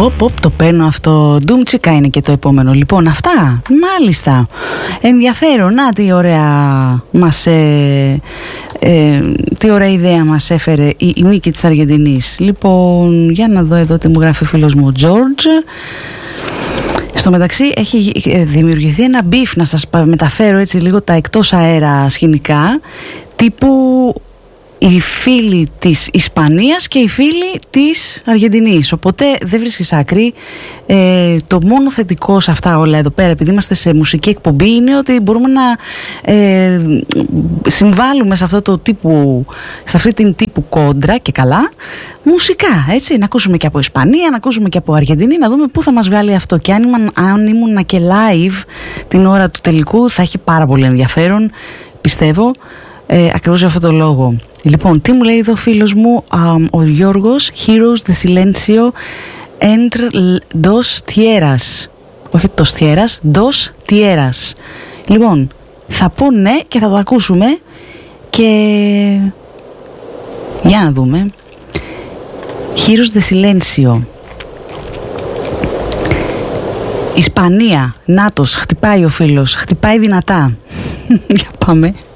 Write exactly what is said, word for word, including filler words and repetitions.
Οπ, οπ, το παίρνω αυτό. Ντούμτσικα είναι και το επόμενο. Λοιπόν, αυτά. Μάλιστα. Ενδιαφέρον. Να, τι ωραία μας ε, ε, τι ωραία ιδέα μας έφερε η, η νίκη της Αργεντινής. Λοιπόν, για να δω εδώ τι μου γράφει ο φίλος μου ο Τζόρτζ. Στο μεταξύ έχει δημιουργηθεί ένα μπιφ, να σας μεταφέρω έτσι λίγο τα εκτός αέρα σκηνικά, τύπου οι φίλοι της Ισπανίας και οι φίλοι της Αργεντινής. Οπότε δεν βρίσκεις άκρη. Ε, το μόνο θετικό σε αυτά όλα εδώ πέρα, επειδή είμαστε σε μουσική εκπομπή, είναι ότι μπορούμε να ε, συμβάλλουμε σε αυτό το τύπου, σε αυτή την τύπου κόντρα και καλά μουσικά, έτσι, να ακούσουμε και από Ισπανία, να ακούσουμε και από Αργεντινή, να δούμε πού θα μας βγάλει αυτό. Και αν ήμουν, αν ήμουν και live την ώρα του τελικού, θα έχει πάρα πολύ ενδιαφέρον, πιστεύω, ε, ακριβώς για αυτόν τον λόγο. Λοιπόν, τι μου λέει εδώ ο φίλος μου, um, ο Γιώργος, Heroes de Silencio entre dos tierras. Όχι dos tierras, dos tierras. Λοιπόν, θα πω ναι και θα το ακούσουμε και για να δούμε. Heroes de Silencio. Ισπανία, Νάτος, χτυπάει ο φίλος, χτυπάει δυνατά. Για πάμε.